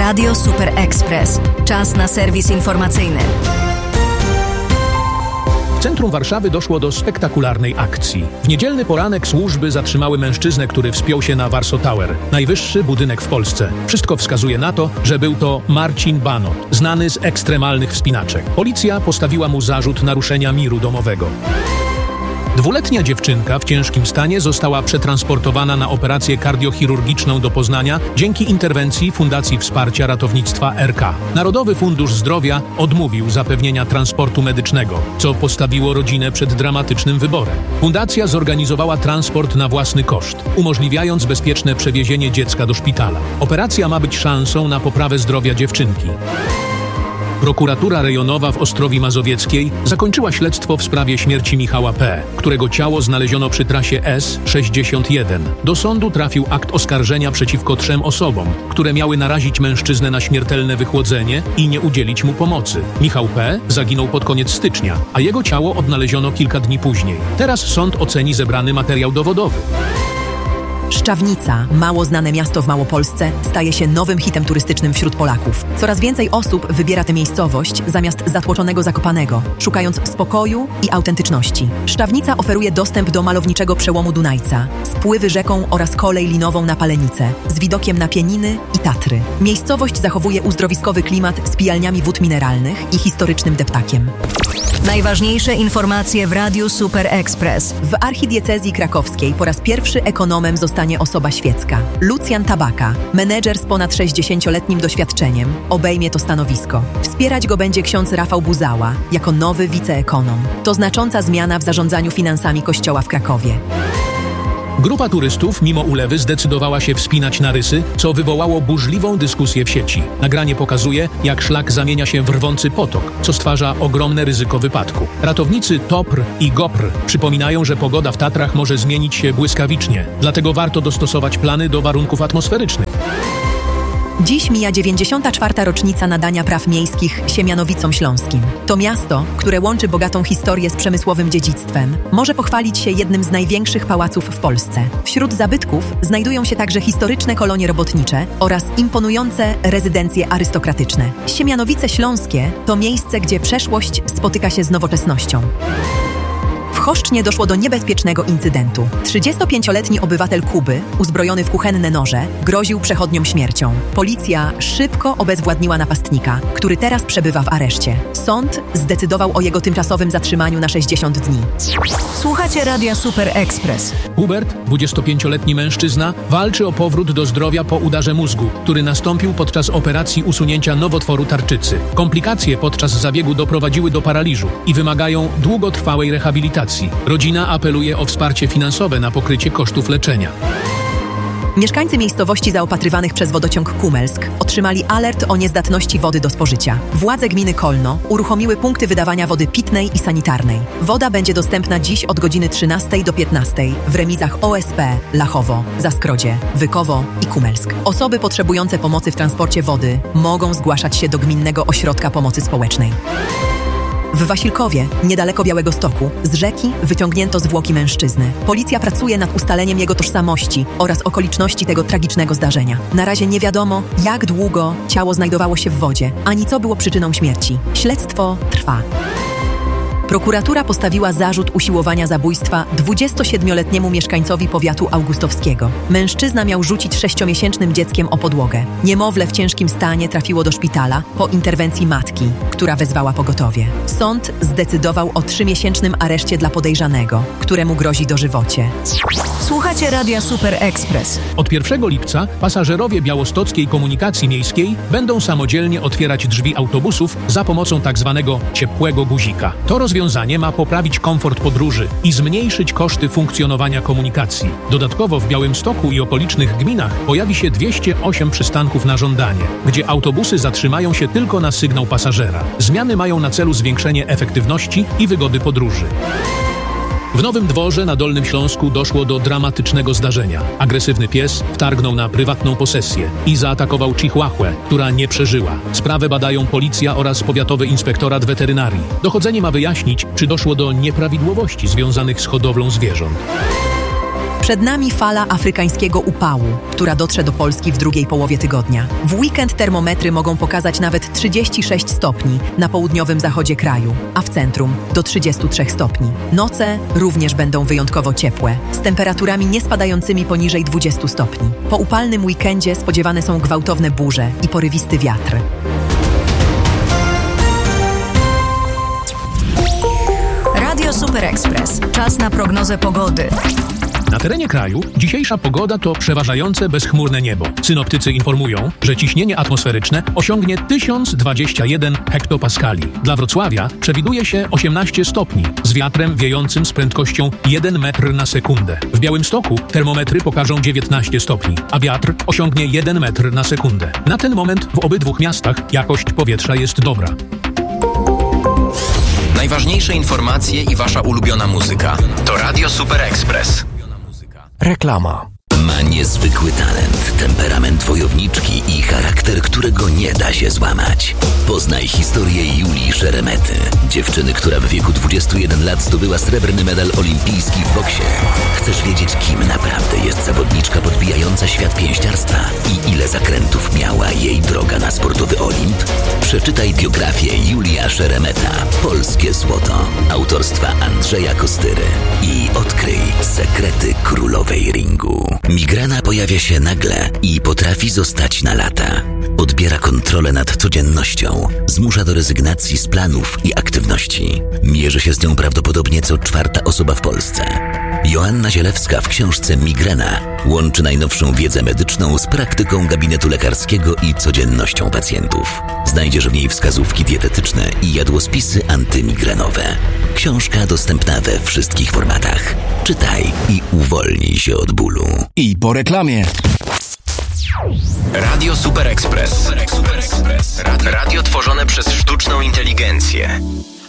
Radio Super Express. Czas na serwis informacyjny. W centrum Warszawy doszło do spektakularnej akcji. W niedzielny poranek służby zatrzymały mężczyznę, który wspiął się na Warsaw Tower, najwyższy budynek w Polsce. Wszystko wskazuje na to, że był to Marcin Banot, znany z ekstremalnych wspinaczek. Policja postawiła mu zarzut naruszenia miru domowego. Dwuletnia dziewczynka w ciężkim stanie została przetransportowana na operację kardiochirurgiczną do Poznania dzięki interwencji Fundacji Wsparcia Ratownictwa RK. Narodowy Fundusz Zdrowia odmówił zapewnienia transportu medycznego, co postawiło rodzinę przed dramatycznym wyborem. Fundacja zorganizowała transport na własny koszt, umożliwiając bezpieczne przewiezienie dziecka do szpitala. Operacja ma być szansą na poprawę zdrowia dziewczynki. Prokuratura rejonowa w Ostrowi Mazowieckiej zakończyła śledztwo w sprawie śmierci Michała P., którego ciało znaleziono przy trasie S61. Do sądu trafił akt oskarżenia przeciwko 3 osobom, które miały narazić mężczyznę na śmiertelne wychłodzenie i nie udzielić mu pomocy. Michał P. zaginął pod koniec stycznia, a jego ciało odnaleziono kilka dni później. Teraz sąd oceni zebrany materiał dowodowy. Szczawnica, mało znane miasto w Małopolsce, staje się nowym hitem turystycznym wśród Polaków. Coraz więcej osób wybiera tę miejscowość zamiast zatłoczonego Zakopanego, szukając spokoju i autentyczności. Szczawnica oferuje dostęp do malowniczego przełomu Dunajca, spływy rzeką oraz kolej linową na Palenice, z widokiem na Pieniny i Tatry. Miejscowość zachowuje uzdrowiskowy klimat z pijalniami wód mineralnych i historycznym deptakiem. Najważniejsze informacje w Radiu Super Express. W archidiecezji krakowskiej po raz pierwszy ekonomem zostanie osoba świecka. Lucjan Tabaka, menedżer z ponad 60-letnim doświadczeniem, obejmie to stanowisko. Wspierać go będzie ksiądz Rafał Buzała jako nowy wiceekonom. To znacząca zmiana w zarządzaniu finansami Kościoła w Krakowie. Grupa turystów mimo ulewy zdecydowała się wspinać na Rysy, co wywołało burzliwą dyskusję w sieci. Nagranie pokazuje, jak szlak zamienia się w rwący potok, co stwarza ogromne ryzyko wypadku. Ratownicy TOPR i GOPR przypominają, że pogoda w Tatrach może zmienić się błyskawicznie, dlatego warto dostosować plany do warunków atmosferycznych. Dziś mija 94. rocznica nadania praw miejskich Siemianowicom Śląskim. To miasto, które łączy bogatą historię z przemysłowym dziedzictwem, może pochwalić się jednym z największych pałaców w Polsce. Wśród zabytków znajdują się także historyczne kolonie robotnicze oraz imponujące rezydencje arystokratyczne. Siemianowice Śląskie to miejsce, gdzie przeszłość spotyka się z nowoczesnością. W Choszcznie doszło do niebezpiecznego incydentu. 35-letni obywatel Kuby, uzbrojony w kuchenne noże, groził przechodniom śmiercią. Policja szybko obezwładniła napastnika, który teraz przebywa w areszcie. Sąd zdecydował o jego tymczasowym zatrzymaniu na 60 dni. Słuchacie Radia Super Express. Hubert, 25-letni mężczyzna, walczy o powrót do zdrowia po udarze mózgu, który nastąpił podczas operacji usunięcia nowotworu tarczycy. Komplikacje podczas zabiegu doprowadziły do paraliżu i wymagają długotrwałej rehabilitacji. Rodzina apeluje o wsparcie finansowe na pokrycie kosztów leczenia. Mieszkańcy miejscowości zaopatrywanych przez wodociąg Kumelsk otrzymali alert o niezdatności wody do spożycia. Władze gminy Kolno uruchomiły punkty wydawania wody pitnej i sanitarnej. Woda będzie dostępna dziś od godziny 13 do 15 w remizach OSP Lachowo, Zaskrodzie, Wykowo i Kumelsk. Osoby potrzebujące pomocy w transporcie wody mogą zgłaszać się do Gminnego Ośrodka Pomocy Społecznej. W Wasilkowie, niedaleko Białegostoku, z rzeki wyciągnięto zwłoki mężczyzny. Policja pracuje nad ustaleniem jego tożsamości oraz okoliczności tego tragicznego zdarzenia. Na razie nie wiadomo, jak długo ciało znajdowało się w wodzie, ani co było przyczyną śmierci. Śledztwo trwa. Prokuratura postawiła zarzut usiłowania zabójstwa 27-letniemu mieszkańcowi powiatu augustowskiego. Mężczyzna miał rzucić 6-miesięcznym dzieckiem o podłogę. Niemowlę w ciężkim stanie trafiło do szpitala po interwencji matki, która wezwała pogotowie. Sąd zdecydował o 3-miesięcznym areszcie dla podejrzanego, któremu grozi dożywocie. Słuchacie Radia Super Express. Od 1 lipca pasażerowie białostockiej komunikacji miejskiej będą samodzielnie otwierać drzwi autobusów za pomocą tzw. ciepłego guzika. To rozwiązanie ma poprawić komfort podróży i zmniejszyć koszty funkcjonowania komunikacji. Dodatkowo w Białymstoku i okolicznych gminach pojawi się 208 przystanków na żądanie, gdzie autobusy zatrzymają się tylko na sygnał pasażera. Zmiany mają na celu zwiększenie efektywności i wygody podróży. W Nowym Dworze na Dolnym Śląsku doszło do dramatycznego zdarzenia. Agresywny pies wtargnął na prywatną posesję i zaatakował chihuahuę, która nie przeżyła. Sprawę badają policja oraz Powiatowy Inspektorat Weterynarii. Dochodzenie ma wyjaśnić, czy doszło do nieprawidłowości związanych z hodowlą zwierząt. Przed nami fala afrykańskiego upału, która dotrze do Polski w drugiej połowie tygodnia. W weekend termometry mogą pokazać nawet 36 stopni na południowym zachodzie kraju, a w centrum do 33 stopni. Noce również będą wyjątkowo ciepłe, z temperaturami nie spadającymi poniżej 20 stopni. Po upalnym weekendzie spodziewane są gwałtowne burze i porywisty wiatr. Radio Super Express. Czas na prognozę pogody. Na terenie kraju dzisiejsza pogoda to przeważające bezchmurne niebo. Synoptycy informują, że ciśnienie atmosferyczne osiągnie 1021 hektopaskali. Dla Wrocławia przewiduje się 18 stopni z wiatrem wiejącym z prędkością 1 metr na sekundę. W Białymstoku termometry pokażą 19 stopni, a wiatr osiągnie 1 metr na sekundę. Na ten moment w obydwu miastach jakość powietrza jest dobra. Najważniejsze informacje i wasza ulubiona muzyka to Radio Super Express. Reklama. Ma niezwykły talent, temperament wojowniczki i charakter, którego nie da się złamać. Poznaj historię Julii Szeremety, dziewczyny, która w wieku 21 lat zdobyła srebrny medal olimpijski w boksie. Chcesz wiedzieć, kim naprawdę jest zawodniczka podbijająca świat pięściarstwa i ile zakrętów miała jej droga na sportowy Olimp? Przeczytaj biografię Julia Szeremeta, Polskie Złoto, autorstwa Andrzeja Kostyry i odkryj sekrety królowej ringu. Migrena pojawia się nagle i potrafi zostać na lata. Odbiera kontrolę nad codziennością, zmusza do rezygnacji z planów i aktywności. Mierzy się z nią prawdopodobnie co 4. osoba w Polsce. Joanna Zielewska w książce Migrena łączy najnowszą wiedzę medyczną z praktyką gabinetu lekarskiego i codziennością pacjentów. Znajdziesz w niej wskazówki dietetyczne i jadłospisy antymigrenowe. Książka dostępna we wszystkich formatach. Czytaj i uwolnij się od bólu. I po reklamie. Radio Super Express. Radio tworzone przez sztuczną inteligencję.